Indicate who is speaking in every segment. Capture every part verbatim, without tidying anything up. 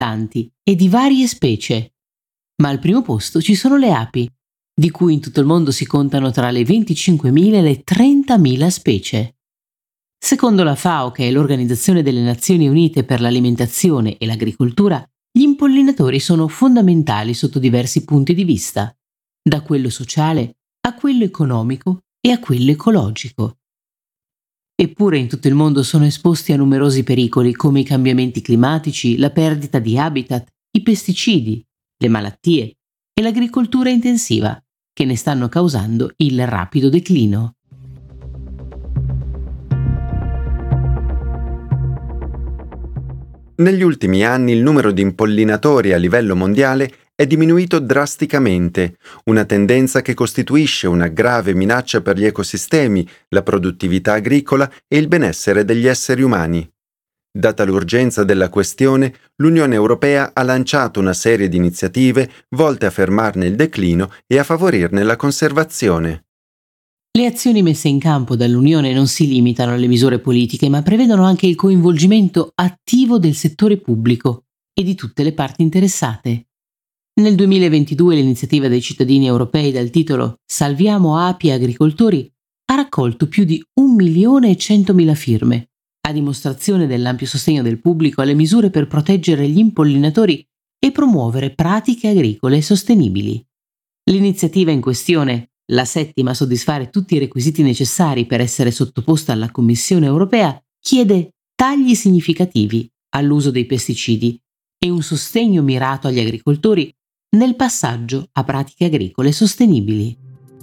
Speaker 1: abitanti e di varie specie. Ma al primo posto ci sono le api, di cui in tutto il mondo si contano tra le venticinquemila e le trentamila specie. Secondo la F A O, che è l'Organizzazione delle Nazioni Unite per l'Alimentazione e l'Agricoltura, gli impollinatori sono fondamentali sotto diversi punti di vista, da quello sociale a quello economico e a quello ecologico. Eppure in tutto il mondo sono esposti a numerosi pericoli come i cambiamenti climatici, la perdita di habitat, i pesticidi, le malattie e l'agricoltura intensiva, che ne stanno causando il rapido declino.
Speaker 2: Negli ultimi anni il numero di impollinatori a livello mondiale è diminuito drasticamente, una tendenza che costituisce una grave minaccia per gli ecosistemi, la produttività agricola e il benessere degli esseri umani. Data l'urgenza della questione, l'Unione Europea ha lanciato una serie di iniziative volte a fermarne il declino e a favorirne la conservazione.
Speaker 1: Le azioni messe in campo dall'Unione non si limitano alle misure politiche, ma prevedono anche il coinvolgimento attivo del settore pubblico e di tutte le parti interessate. Nel duemilaventidue l'iniziativa dei cittadini europei dal titolo Salviamo api e agricoltori ha raccolto più di un milione e centomila firme, a dimostrazione dell'ampio sostegno del pubblico alle misure per proteggere gli impollinatori e promuovere pratiche agricole sostenibili. L'iniziativa in questione, la settima a soddisfare tutti i requisiti necessari per essere sottoposta alla Commissione europea, chiede tagli significativi all'uso dei pesticidi e un sostegno mirato agli agricoltori nel passaggio a pratiche agricole sostenibili.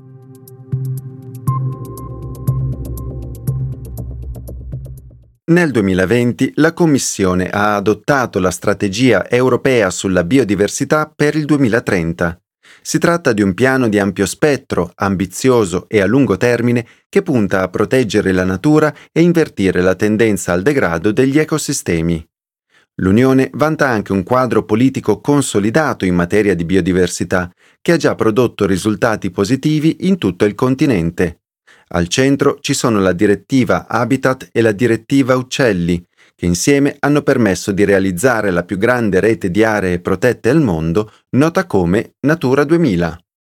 Speaker 2: Nel duemilaventi la Commissione ha adottato la strategia europea sulla biodiversità per il duemilatrenta. Si tratta di un piano di ampio spettro, ambizioso e a lungo termine che punta a proteggere la natura e invertire la tendenza al degrado degli ecosistemi. L'Unione vanta anche un quadro politico consolidato in materia di biodiversità, che ha già prodotto risultati positivi in tutto il continente. Al centro ci sono la direttiva Habitat e la direttiva Uccelli, che insieme hanno permesso di realizzare la più grande rete di aree protette al mondo, nota come Natura duemila.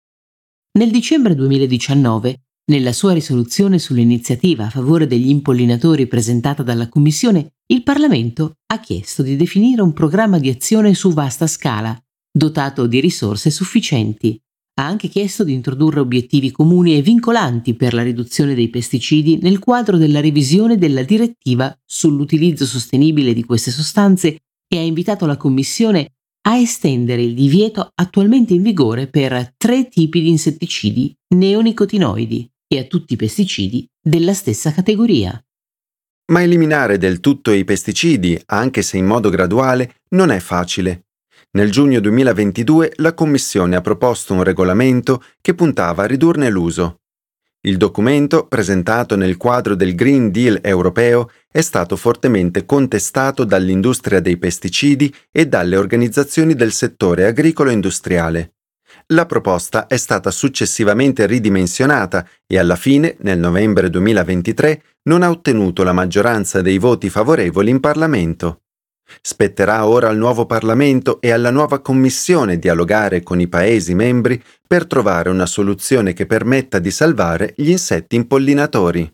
Speaker 1: Nel dicembre duemiladiciannove, nella sua risoluzione sull'iniziativa a favore degli impollinatori presentata dalla Commissione, il Parlamento ha chiesto di definire un programma di azione su vasta scala, dotato di risorse sufficienti. Ha anche chiesto di introdurre obiettivi comuni e vincolanti per la riduzione dei pesticidi nel quadro della revisione della direttiva sull'utilizzo sostenibile di queste sostanze e ha invitato la Commissione a estendere il divieto attualmente in vigore per tre tipi di insetticidi neonicotinoidi e a tutti i pesticidi della stessa categoria.
Speaker 2: Ma eliminare del tutto i pesticidi, anche se in modo graduale, non è facile. Nel giugno duemilaventidue la Commissione ha proposto un regolamento che puntava a ridurne l'uso. Il documento, presentato nel quadro del Green Deal europeo, è stato fortemente contestato dall'industria dei pesticidi e dalle organizzazioni del settore agricolo-industriale. La proposta è stata successivamente ridimensionata e alla fine, nel novembre duemilaventitré, non ha ottenuto la maggioranza dei voti favorevoli in Parlamento. Spetterà ora al nuovo Parlamento e alla nuova Commissione dialogare con i Paesi membri per trovare una soluzione che permetta di salvare gli insetti impollinatori.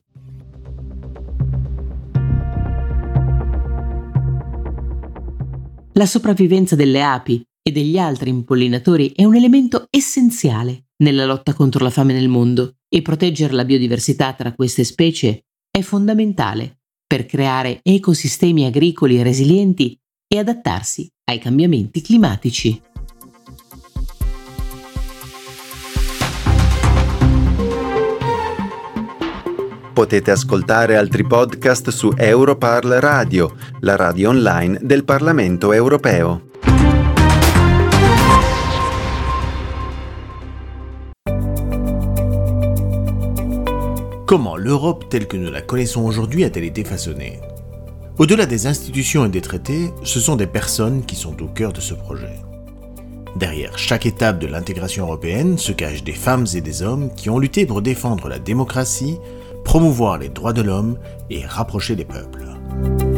Speaker 1: La sopravvivenza delle api e degli altri impollinatori è un elemento essenziale nella lotta contro la fame nel mondo e proteggere la biodiversità tra queste specie è fondamentale per creare ecosistemi agricoli resilienti e adattarsi ai cambiamenti climatici.
Speaker 2: Potete ascoltare altri podcast su Europarl Radio, la radio online del Parlamento europeo.
Speaker 3: Comment l'Europe telle que nous la connaissons aujourd'hui a-t-elle été façonnée ? Au-delà des institutions et des traités, ce sont des personnes qui sont au cœur de ce projet. Derrière chaque étape de l'intégration européenne se cachent des femmes et des hommes qui ont lutté pour défendre la démocratie, promouvoir les droits de l'homme et rapprocher les peuples.